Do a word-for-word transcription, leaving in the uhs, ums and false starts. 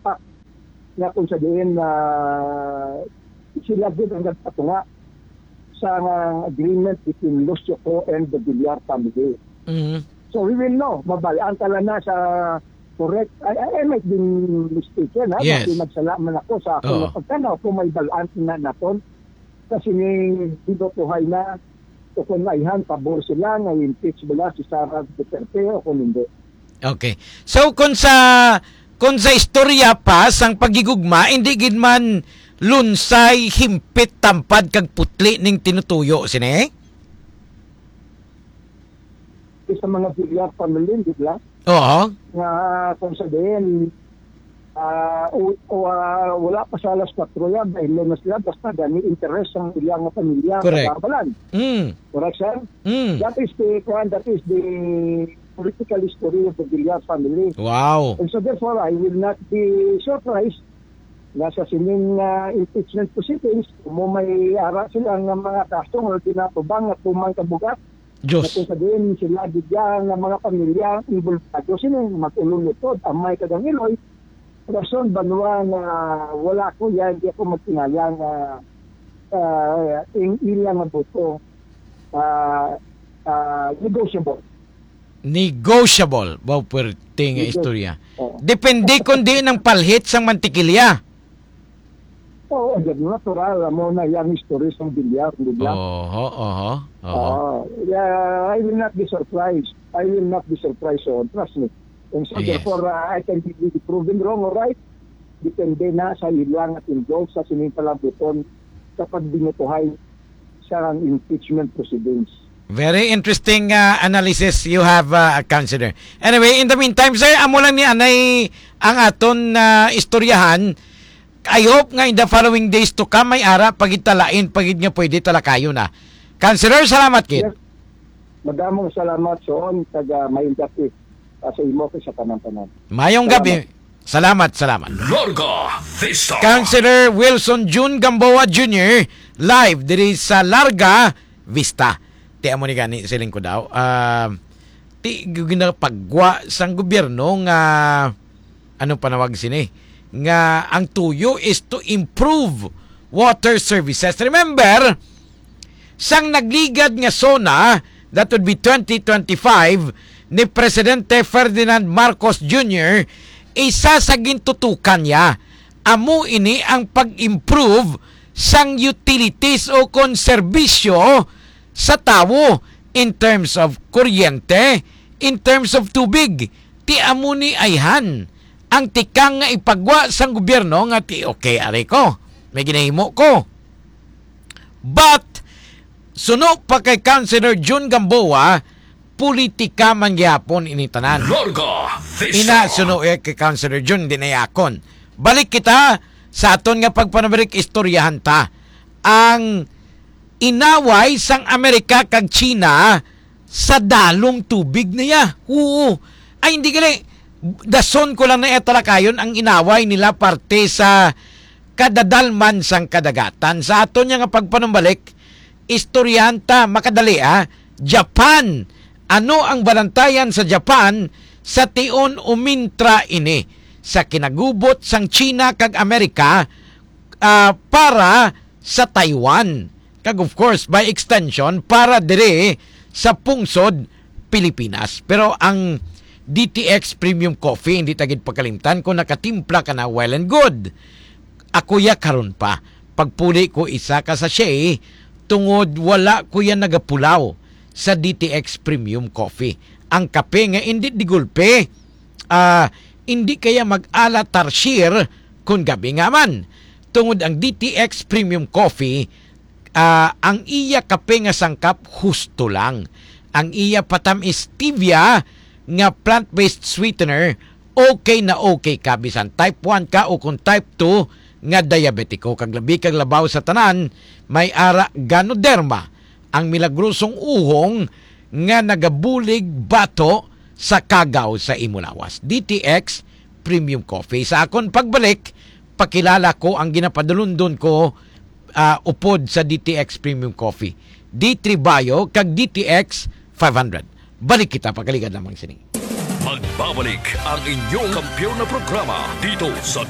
impact na kung sa diin na sila din ang nagpatunga sa uh, agreement between Los Choco and the Villar family. Mm-hmm. So we will know. Mabalaan tala na sa correct. I, I, I might be mistaken. Ha? Yes. Kasi nagsalaman ako sa ako oh. na pagkanaw kung may balaan na naton. Kasi ni binutuhay na o kung naihan, pabor sila na impeach nila si Sara Duterte o kung hindi. Okay. So kung sa kung sa istorya pa sang pagigugma, hindi gid man lunsay, himpit, tampad kag putli ning tinutuyo sine? Sa mga Villar family, di ba? Oo. Nga kung sabihin, uh, o, o, uh, wala pa sa alas patro yan, dahil na sila, basta gani interest ang ilang pamilya. Correct. Kabalan. Mm. Correct, sir? Mm. That is the, that is the political history of the Villar family. Wow. And so therefore, I will not be surprised na sa sining uh, impeachment proceedings, kung mo may ara silang mga kaso o tinatubang at tumang kabugat, Diyos. na kung sabihin sila bigyan ng mga pamilya involvado sila matulong nito ang may kagangiloy rason banwa na wala ko yan hindi ako magtinayang uh, uh, in ilang buto uh, uh, negotiable negotiable wow puwerte nga istorya oh. Depende kung di ng palhit sang mantikilya. Oo, oh, natural mo na yung history sa Villar, di ba? Oo, oo, oo. I will not be surprised. I will not be surprised, so trust me. And so yes. Therefore, uh, I can be proven wrong or right. Depende na sa ilang at involved sa sinintalabuton kapag binutuhay sa impeachment proceedings. Very interesting uh, analysis you have, uh, Councilor. Anyway, in the meantime, sir, amo lang ni Anay ang aton uh, istoryahan. I hope nga in the following days to come may ara pagitalain pagid nga pwede talakayo na. Councilor, salamat kid. Yes. Madamong salamat son taga Mayong-Gabi uh, sa imo sa tanan-tanan. Mayong-Gabi. Salamat, salamat. Larga Vista. Councilor Wilson June Gamboa Junior live diri sa Larga Vista. Ti amo ni gani siling ko daw. Uh, ti ginapagwa sang gobyerno nga ano panawag sini? Nga ang tuyo is to improve water services. Remember, sang nagligad nga SONA, that would be twenty twenty-five, ni Presidente Ferdinand Marcos Junior, isa sa gintutukan niya, amo ini ang pag-improve sang utilities o konserbisyo sa tao in terms of kuryente, in terms of tubig. Ti amo ni ayhan ang tikang nga ipagwa sang gobyerno nga ti okay ari ko may ginahimo ko, but suno pa kay Councilor June Gamboa politika man gyapon ini tanan. Larga Vista. Ina suno eh, kay Councilor June dinayakon balik kita sa aton nga pagpanabalik istoryahan ta ang inaway sang Amerika kag China sa dalong tubig niya. Oo, ay hindi gali dason ko lang na etalakayon ang inaway nila parte sa kadadalman sang kadagatan. Sa aton nga pagpanumbalik, istoryanta makadali ah, Japan. Ano ang balantayan sa Japan sa tion umintra ini sa kinagubot sang China kag Amerika uh, para sa Taiwan. Kag of course by extension para dire sa pungsod Pilipinas. Pero ang D T X Premium Coffee, hindi tagid pagkalimtan kung nakatimpla ka na well and good. Ako ya karon pa. Pagpuli ko isa ka sa siya, tungod wala ko yan nagapulaw sa D T X Premium Coffee. Ang kape nga hindi digulpe, uh, hindi kaya mag-ala tarsier kung gabi nga man. Tungod ang D T X Premium Coffee, uh, ang iya kape nga sangkap husto lang. Ang iya patam is stevia nga plant-based sweetener, okay na okay ka bisan type one ka o kung type two nga diabetiko. Kag labi kag labaw sa tanan, may ara Ganoderma, ang milagrosong uhong nga nagabulig bato sa kagaw sa imulawas. D T X Premium Coffee. Sa akon pagbalik, pakilala ko ang ginapadulundon ko uh, upod sa D T X Premium Coffee. D three Bio kag D T X five hundred. Balik kita pagkaligad lamang sini. Magbabalik ang inyong kampiyon na programa dito sa